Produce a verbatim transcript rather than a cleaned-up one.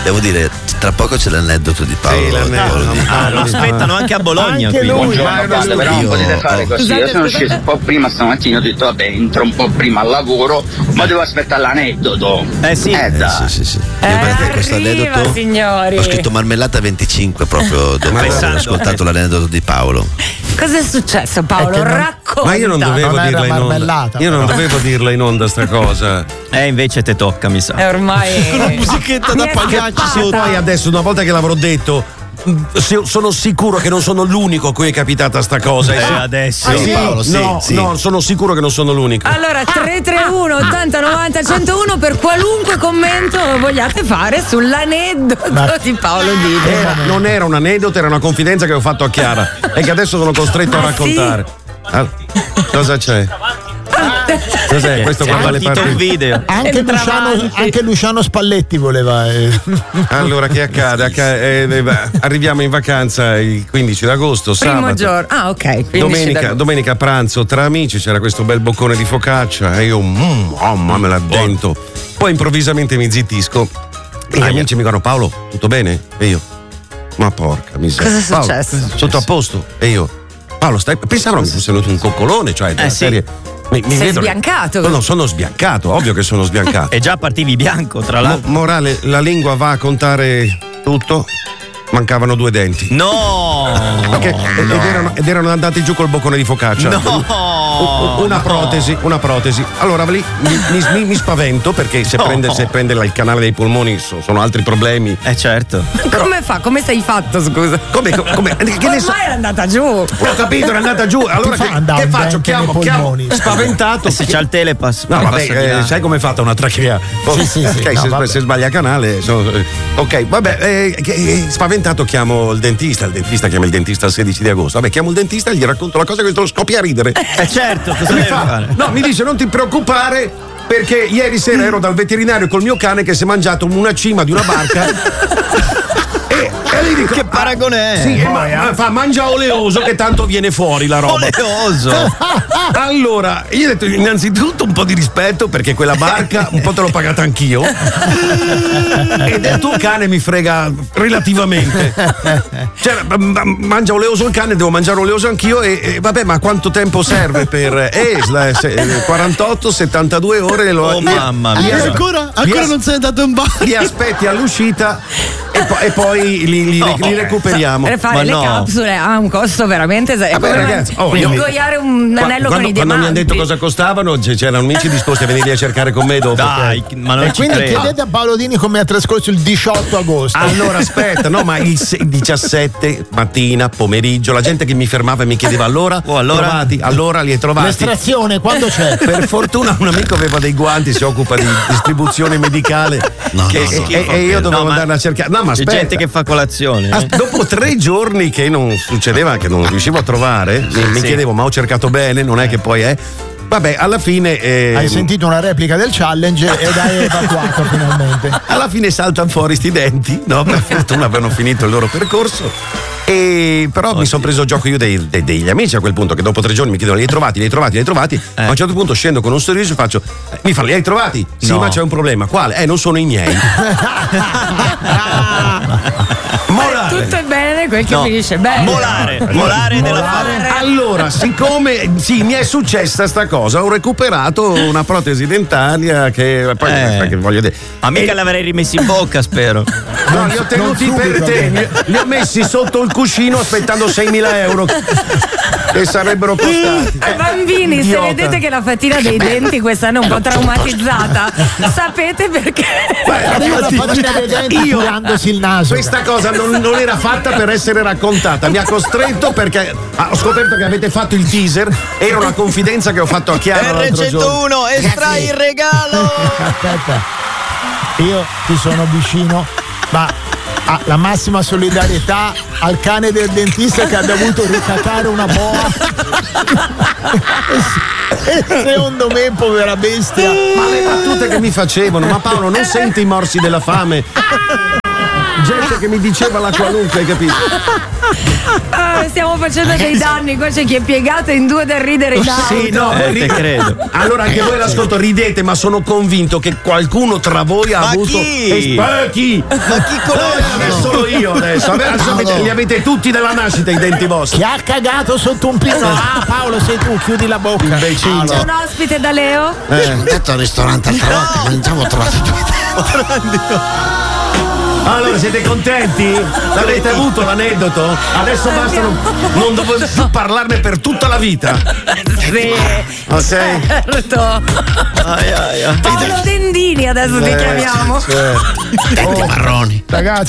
devo dire, tra poco c'è l'aneddoto di Paolo. Sì, l'aneddoto. Paolo di... Ah, lo aspettano anche a Bologna. Anche qui. lui. Buongiorno, guarda, però non io- potete fare così. Scusate, Io sono scusate. sceso un po' prima stamattina, ho detto vabbè, entro un po' prima al lavoro, ma devo aspettare l'aneddoto. Eh sì. Eh, Eh, dai. sì, sì, sì. Eh, Io per questo arriva, aneddoto signori. ho scritto marmellata venticinque proprio dopo aver Pensando. ascoltato l'aneddoto di Paolo. Cosa è successo, Paolo? È che non- Racconta. Ma io non dovevo Non era dirla in onda. marmellata, Io non però. dovevo dirla in onda sta cosa. Eh, invece te tocca, mi sa. E ormai. Una musichetta Mi da è pagliacci scappata. sotto. Poi adesso, una volta che l'avrò detto, mh, se- sono sicuro che non sono l'unico a cui è capitata sta cosa. Eh, Sì. adesso. Ah, Sì, sì? Paolo, sì, no, sì. no, sono sicuro che non sono l'unico. Allora, tre tre uno ottanta novanta centouno per qualunque commento vogliate fare sull'aneddoto Ma- di Paolo Dini. Era- non era un aneddoto, era una confidenza che ho fatto a Chiara e che adesso sono costretto a Ah, raccontare. Ah, cosa c'è? Cos'è? Questo È qua vale partito parte- un video. Anche Entra Luciano, avanti. anche Luciano Spalletti voleva. eh. Allora, che accade? Acca- eh, eh, arriviamo in vacanza il quindici d'agosto, Primo sabato. giorno. Ah, ok. quindici Domenica, d'agosto. domenica a pranzo tra amici c'era questo bel boccone di focaccia e io, mm, oh, ma me la dento. Poi improvvisamente mi zittisco e gli amici mi dicono: Paolo, tutto bene? E io, ma porca miseria. Cosa è Paolo, successo? Tutto a posto? E io, Paolo, stai. Pensavano che fosse venuto un coccolone, cioè della Eh, sì. serie. Mi, mi Sei vedono- sbiancato. No, no, sono sbiancato, ovvio che sono sbiancato. E già partivi bianco, tra Mo- l'altro. morale, la lingua va a contare tutto. Mancavano due denti. No! Perché- ed, erano, ed erano andati giù col boccone di focaccia. No! Una protesi, una protesi. Allora lì mi, mi- mi spavento perché se No. prende, se prende il canale dei polmoni so- sono altri problemi. Eh certo. Come fa? Come sei fatto, scusa? Come, come, che ne so? Ormai era andata giù. Ho capito, era andata giù. Allora fa che, andare che un faccio? dente Chiamo, nei chiamo. polmoni? Spaventato. E se c'ha il telepass. No, poi vabbè, passa di eh, là. sai come è fatta una trachea? Oh, Sì, sì, sì, ok, no, se, vabbè. se sbaglia canale. sono- eh, ok, vabbè, eh, che- eh, spaventato chiamo il dentista. Il dentista chiama il dentista il sedici di agosto. Vabbè, chiamo il dentista e gli racconto la cosa che lo scoppia a ridere. Eh certo, cosa Mi deve fa, fare? no, mi dice non ti preoccupare perché ieri sera ero dal veterinario col mio cane che si è mangiato una cima di una barca. e, e gli dico, Che paragone è? sì, e ma- ma fa mangia oleoso che tanto viene fuori la roba. Oleoso. Allora, io ho detto innanzitutto un po' di rispetto perché quella barca un po' te l'ho pagata anch'io. E del tuo cane mi frega relativamente. Cioè, ma- ma- mangia oleoso il cane, devo mangiare oleoso anch'io e, e vabbè, ma quanto tempo serve per eh, la- se- eh, quarantotto settantadue ore lo Oh, li- mamma li- mia. li- ancora li- ancora non sei andato in bar. li aspetti all'uscita e, po- e poi li, li- li recuperiamo. Per fare Ma le no. capsule ha un costo veramente esagerante. Vabbè, È come ragazzi, oh, io mi- ingoiare un Qua- anello quando, con i quando diamanti. mi hanno detto cosa costavano, c- c'erano amici disposti a venire a cercare con me dopo. Dai, ma non E ci quindi credo. chiedete a Paolo Dini come ha trascorso il diciotto agosto. Allora aspetta, no, ma il se- diciassette mattina, pomeriggio, la gente che mi fermava e mi chiedeva allora, Oh, allora? trovati, allora li hai trovati. L'estrazione quando c'è? Per fortuna un amico aveva dei guanti, si occupa di distribuzione medicale. No, che- no, no, e, no, e io dovevo no, ma andarla a cercare. No, ma C'è aspetta. gente che fa colazione. As- eh. Dopo tre giorni che non succedeva, che non riuscivo a trovare, mi, mi sì. chiedevo, ma ho cercato bene, non è che poi è. Vabbè, alla fine. eh, Hai sentito una replica del challenge ed hai evacuato finalmente. Alla fine saltano fuori sti denti, no? Per fortuna avevano finito il loro percorso. E però mi sono preso gioco io dei- dei- degli amici a quel punto che dopo tre giorni mi chiedono li hai trovati, li hai trovati, li hai trovati. A un certo punto scendo con un sorriso e faccio eh, mi fa li hai trovati? Sì, No. ma c'è un problema. Quale? Eh, non sono i miei. Morale. Tutto è bene, quel che No. finisce bene. Molare, molare della fame. Allora, siccome sì, mi è successa sta cosa, ho recuperato una protesi dentaria che poi Eh. che voglio dire. Ma mica E- l'avrei rimessi in bocca, spero. No, li ho tenuti non per subito, te, bene. li, li ho messi sotto il cuscino aspettando seimila euro che sarebbero costati. Eh, Bambini, se Idiota. vedete che la fatina dei denti quest'anno è un po' traumatizzata, sapete perché? Arriva la fatina dei denti Io- tirandosi il naso. Questa cosa non, non era fatta per essere raccontata, mi ha costretto perché ah, ho scoperto che avete fatto il teaser, era una confidenza che ho fatto a Chiara R l'altro giorno. centouno, estrai il regalo. Aspetta, io ti sono vicino, ma ah, la massima solidarietà al cane del dentista che ha dovuto ricacare una boa. E secondo me, povera bestia. Ma le battute che mi facevano, ma Paolo non senti i morsi della fame? gente che mi diceva la qualunque, hai capito? Ah, stiamo facendo dei danni, qua c'è chi è piegato in due da ridere in auto. Sì, no, Eh, voi te ridete. credo. Allora anche voi l'ascolto, ridete, ma sono convinto che qualcuno tra voi ha Ma avuto. chi? Eh, ma chi? Ma chi No, non è solo io adesso. Adesso avete- li avete tutti dalla nascita i denti vostri. Chi ha cagato sotto un pino? Ah, Paolo, sei tu, chiudi la bocca. Imbecille. C'è un ospite da Leo? Mi sono detto al ristorante altre volte, mangiamo, ho trovato due. Allora, siete contenti? L'avete avuto l'aneddoto? Adesso basta, non, non dovevo più parlarne per tutta la vita. Sì. Ok? Certo. Ai, ai, ai. Paolo Dendini adesso ti chiamiamo. Denti marroni. Ragazzi,